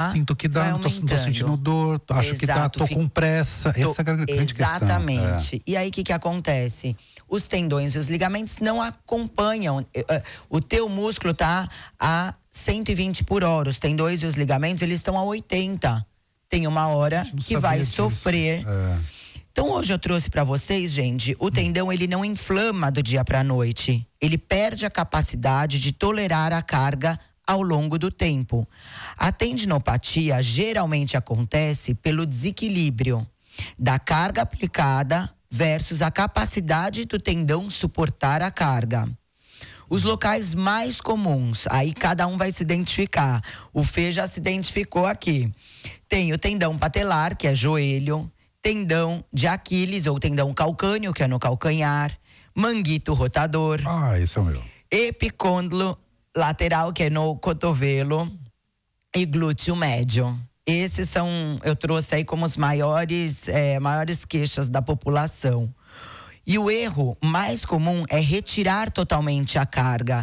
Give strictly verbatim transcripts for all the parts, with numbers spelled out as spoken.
dá, sinto que dá, vai não tô, não tô sentindo dor, acho Exato, que tá, tô fica, com pressa. tô, Essa é a grande exatamente. questão. É. E aí o que que acontece? Os tendões e os ligamentos não acompanham. O teu músculo tá a cento e vinte por hora. Os tendões e os ligamentos, eles estão a oitenta. Tem uma hora que vai disso. sofrer. É. Então hoje eu trouxe para vocês, gente, o tendão ele não inflama do dia para a noite. Ele perde a capacidade de tolerar a carga ao longo do tempo. A tendinopatia geralmente acontece pelo desequilíbrio da carga aplicada versus a capacidade do tendão suportar a carga. Os locais mais comuns, aí cada um vai se identificar. O Fê já se identificou aqui. Tem o tendão patelar, que é joelho, tendão de Aquiles ou tendão calcâneo, que é no calcanhar, manguito rotador. Ah, esse é o meu. Epicôndilo lateral, que é no cotovelo, e glúteo médio. Esses são, eu trouxe aí como os maiores, é, maiores queixas da população. E o erro mais comum é retirar totalmente a carga.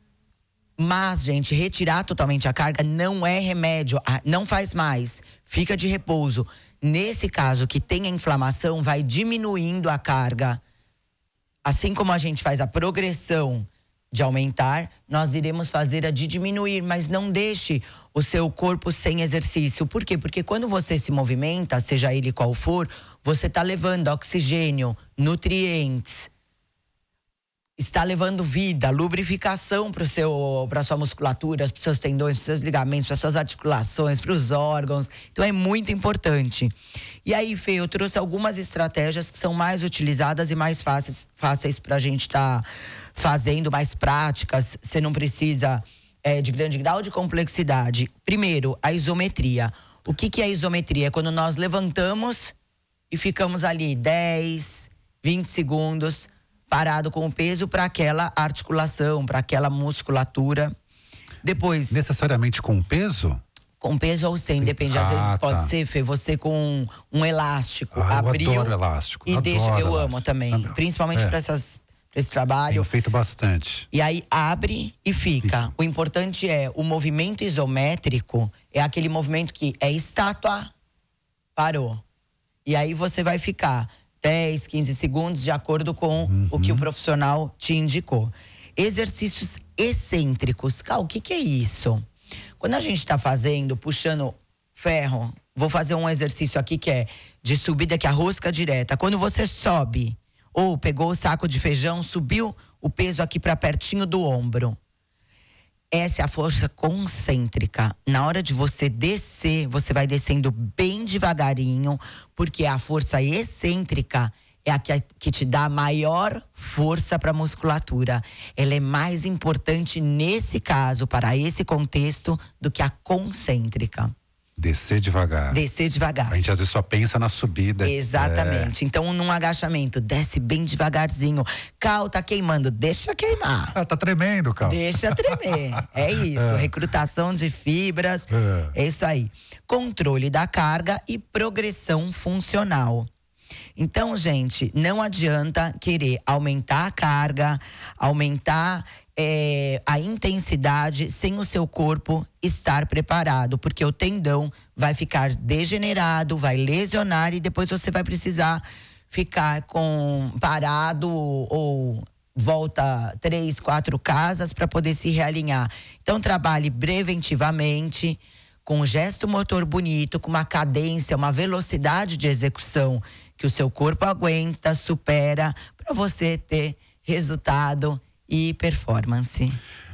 Mas, gente, retirar totalmente a carga não é remédio, não faz mais, fica de repouso. Nesse caso, que tem a inflamação, vai diminuindo a carga. Assim como a gente faz a progressão de aumentar, nós iremos fazer a de diminuir, mas não deixe o seu corpo sem exercício. Por quê? Porque quando você se movimenta, seja ele qual for, você está levando oxigênio, nutrientes, está levando vida, lubrificação para a sua musculatura, para os seus tendões, para os seus ligamentos, para as suas articulações, para os órgãos. Então é muito importante. E aí, Fê, eu trouxe algumas estratégias que são mais utilizadas e mais fáceis, fáceis para a gente estar tá fazendo, mais práticas. Você não precisa é, de grande grau de complexidade. Primeiro, a isometria. O que, que é a isometria? É quando nós levantamos e ficamos ali dez, vinte segundos parado com o peso para aquela articulação, para aquela musculatura. Depois... Necessariamente com peso? Com peso ou sem, Sim. depende. Às ah, vezes pode tá. ser, Fê, você com um elástico, ah, abriu... Eu adoro elástico. E adoro deixa, eu elástico. amo também, ah, principalmente é. para essas... esse trabalho. Tenho feito bastante. E aí abre e fica. fica. O importante é, o movimento isométrico é aquele movimento que é estátua, parou. E aí você vai ficar dez, quinze segundos de acordo com uhum. o que o profissional te indicou. Exercícios excêntricos. Cal, o que que é isso? Quando a gente está fazendo, puxando ferro, vou fazer um exercício aqui que é de subida, que é a rosca direta. Quando você sobe, ou pegou o saco de feijão, subiu o peso aqui para pertinho do ombro. Essa é a força concêntrica. Na hora de você descer, você vai descendo bem devagarinho, porque a força excêntrica é a que, que te dá maior força para a musculatura. Ela é mais importante nesse caso, para esse contexto, do que a concêntrica. Descer devagar. Descer devagar. A gente às vezes só pensa na subida. Exatamente. É. Então, num agachamento, desce bem devagarzinho. Cal, tá queimando, deixa queimar. Ah, tá tremendo, Cal. Deixa tremer. É isso. É. Recrutação de fibras. É. é isso aí. Controle da carga e progressão funcional. Então, gente, não adianta querer aumentar a carga, aumentar É, a intensidade sem o seu corpo estar preparado, porque o tendão vai ficar degenerado, vai lesionar e depois você vai precisar ficar com parado ou volta três, quatro casas para poder se realinhar. Então trabalhe preventivamente, com um gesto motor bonito, com uma cadência, uma velocidade de execução que o seu corpo aguenta, supera, para você ter resultado e performance.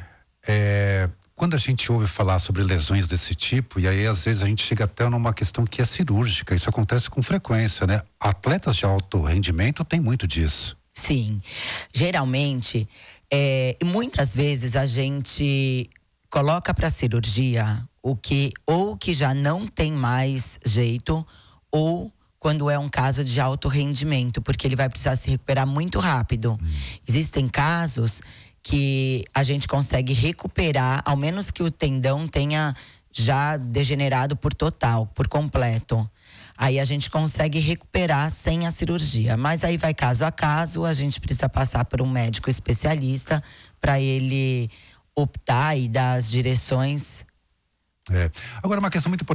É, quando a gente ouve falar sobre lesões desse tipo, e aí às vezes a gente chega até numa questão que é cirúrgica, isso acontece com frequência, né? Atletas de alto rendimento têm muito disso. Sim, geralmente, é, muitas vezes a gente coloca para cirurgia o que ou que já não tem mais jeito, ou quando é um caso de alto rendimento, porque ele vai precisar se recuperar muito rápido. Hum. Existem casos que a gente consegue recuperar, ao menos que o tendão tenha já degenerado por total, por completo. Aí a gente consegue recuperar sem a cirurgia. Mas aí vai caso a caso, a gente precisa passar por um médico especialista para ele optar e dar as direções. É. Agora, uma questão muito importante.